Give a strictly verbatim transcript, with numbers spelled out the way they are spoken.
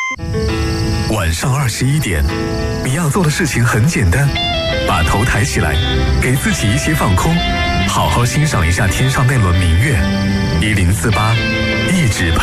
晚上二十一点，你要做的事情很简单，把头抬起来，给自己一些放空，好好欣赏一下天上那轮明月。一零四八，一直陪。